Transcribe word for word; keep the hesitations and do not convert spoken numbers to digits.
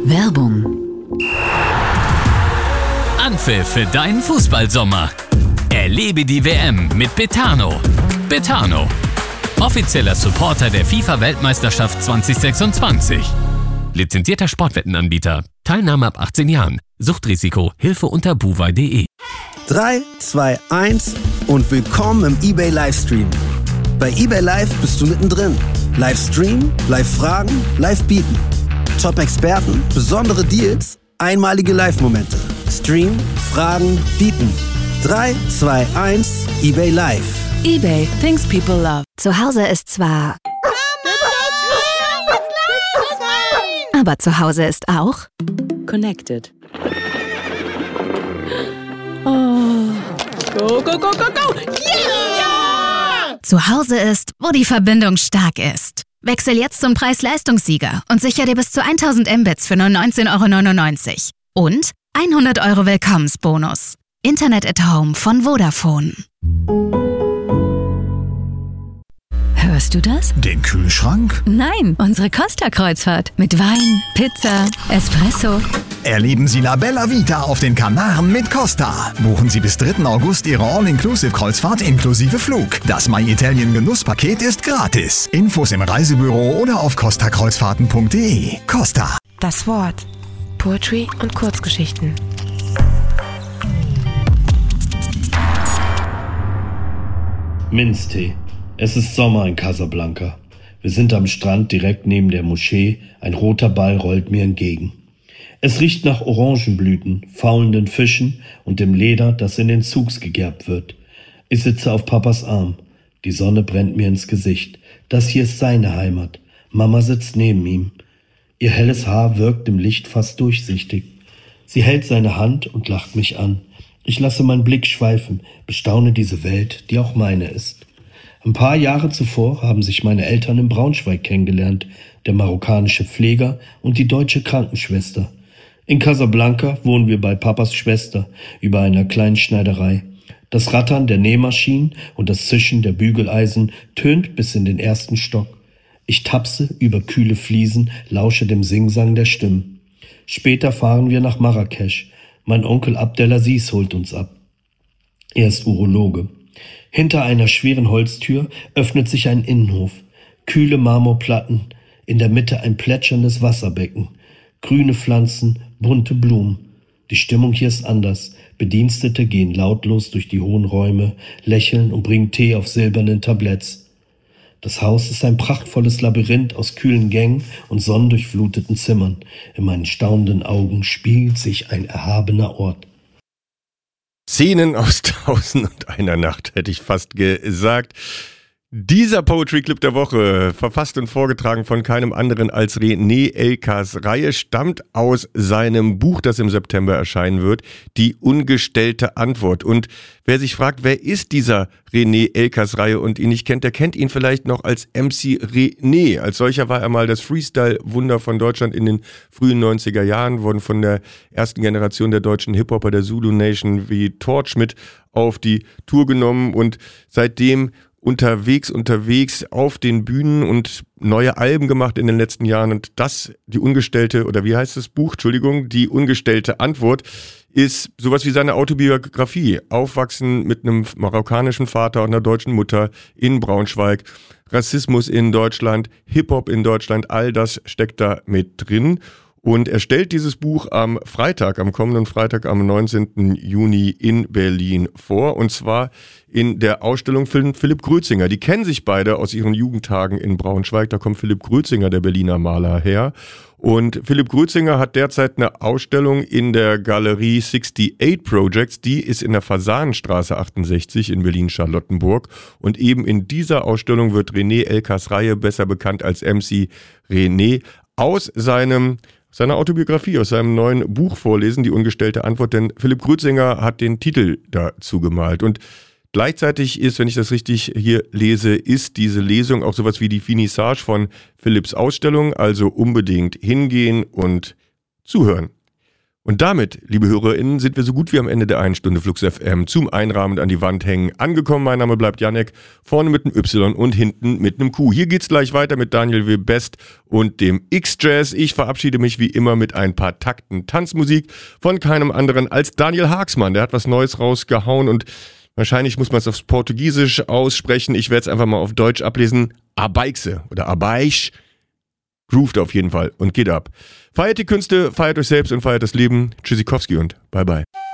Werbung. Anpfiff für deinen Fußballsommer. Erlebe die W M mit Betano. Betano, offizieller Supporter der FIFA-Weltmeisterschaft zwanzig sechsundzwanzig. Lizenzierter Sportwettenanbieter. Teilnahme ab achtzehn Jahren. Suchtrisiko. Hilfe unter buwei punkt de. drei, zwei, eins und willkommen im eBay Livestream. Bei eBay Live bist du mittendrin. Livestream, Live-Fragen, Live-Bieten. Top-Experten, besondere Deals, einmalige Live-Momente. Stream, Fragen, Bieten. drei, zwei, eins, eBay Live. eBay, things people love. Zu Hause ist zwar... Aber zu Hause ist auch... Connected. Oh. Go, go, go, go, go! Yeah! Zu Hause ist, wo die Verbindung stark ist. Wechsel jetzt zum Preis-Leistungssieger und sicher dir bis zu tausend Mbits für nur neunzehn Euro neunundneunzig. Und hundert Euro Willkommensbonus. Internet at Home von Vodafone. Hörst du das? Den Kühlschrank? Nein, unsere Costa-Kreuzfahrt. Mit Wein, Pizza, Espresso. Erleben Sie La Bella Vita auf den Kanaren mit Costa. Buchen Sie bis dritten August Ihre All-Inclusive-Kreuzfahrt inklusive Flug. Das My Italien Genusspaket ist gratis. Infos im Reisebüro oder auf costa kreuzfahrten punkt de. Costa. Das Wort. Poetry und Kurzgeschichten. Minztee. Es ist Sommer in Casablanca. Wir sind am Strand direkt neben der Moschee. Ein roter Ball rollt mir entgegen. Es riecht nach Orangenblüten, faulenden Fischen und dem Leder, das in den Souks gegerbt wird. Ich sitze auf Papas Arm. Die Sonne brennt mir ins Gesicht. Das hier ist seine Heimat. Mama sitzt neben ihm. Ihr helles Haar wirkt im Licht fast durchsichtig. Sie hält seine Hand und lacht mich an. Ich lasse meinen Blick schweifen, bestaune diese Welt, die auch meine ist. Ein paar Jahre zuvor haben sich meine Eltern in Braunschweig kennengelernt, der marokkanische Pfleger und die deutsche Krankenschwester. In Casablanca wohnen wir bei Papas Schwester über einer kleinen Schneiderei. Das Rattern der Nähmaschinen und das Zischen der Bügeleisen tönt bis in den ersten Stock. Ich tapse über kühle Fliesen, lausche dem Singsang der Stimmen. Später fahren wir nach Marrakesch. Mein Onkel Abdelaziz holt uns ab. Er ist Urologe. Hinter einer schweren Holztür öffnet sich ein Innenhof. Kühle Marmorplatten, in der Mitte ein plätscherndes Wasserbecken. Grüne Pflanzen, bunte Blumen. Die Stimmung hier ist anders. Bedienstete gehen lautlos durch die hohen Räume, lächeln und bringen Tee auf silbernen Tabletts. Das Haus ist ein prachtvolles Labyrinth aus kühlen Gängen und sonnendurchfluteten Zimmern. In meinen staunenden Augen spiegelt sich ein erhabener Ort. Szenen aus Tausend und einer Nacht, hätte ich fast gesagt. Dieser Poetry Clip der Woche, verfasst und vorgetragen von keinem anderen als René Elkas Reihe, stammt aus seinem Buch, das im September erscheinen wird, Die ungestellte Antwort. Und wer sich fragt, wer ist dieser René Elkas Reihe und ihn nicht kennt, der kennt ihn vielleicht noch als M C René. Als solcher war er mal das Freestyle-Wunder von Deutschland in den frühen neunziger Jahren, wurden von der ersten Generation der deutschen Hip-Hopper der Zulu Nation wie Torch mit auf die Tour genommen und seitdem unterwegs, unterwegs auf den Bühnen und neue Alben gemacht in den letzten Jahren. Und das, die ungestellte, oder wie heißt das Buch? Entschuldigung, die ungestellte Antwort ist sowas wie seine Autobiografie. Aufwachsen mit einem marokkanischen Vater und einer deutschen Mutter in Braunschweig. Rassismus in Deutschland, Hip-Hop in Deutschland, all das steckt da mit drin. Und er stellt dieses Buch am Freitag, am kommenden Freitag, am neunzehnten Juni in Berlin vor. Und zwar in der Ausstellung Philipp Grötzinger. Die kennen sich beide aus ihren Jugendtagen in Braunschweig. Da kommt Philipp Grötzinger, der Berliner Maler, her. Und Philipp Grötzinger hat derzeit eine Ausstellung in der Galerie achtundachtzig Projects. Die ist in der Fasanenstraße achtundsechzig in Berlin-Charlottenburg. Und eben in dieser Ausstellung wird René Elkas Reihe, besser bekannt als M C René, aus seinem seiner Autobiografie, aus seinem neuen Buch vorlesen, Die ungestellte Antwort, denn Philipp Grötzinger hat den Titel dazu gemalt. Und gleichzeitig ist, wenn ich das richtig hier lese, ist diese Lesung auch sowas wie die Finissage von Philipps Ausstellung, also unbedingt hingehen und zuhören. Und damit, liebe HörerInnen, sind wir so gut wie am Ende der einen Stunde Flux F M zum Einrahmen und an die Wand hängen angekommen. Mein Name bleibt Janek, vorne mit einem Y und hinten mit einem Q. Hier geht's gleich weiter mit Daniel W. Best und dem X-Jazz. Ich verabschiede mich wie immer mit ein paar Takten Tanzmusik von keinem anderen als Daniel Haaksmann. Der hat was Neues rausgehauen und wahrscheinlich muss man es aufs Portugiesisch aussprechen. Ich werde es einfach mal auf Deutsch ablesen. Abaixe oder Abaisch. Grooved auf jeden Fall und geht ab. Feiert die Künste, feiert euch selbst und feiert das Leben. Tschüssikowski und bye bye.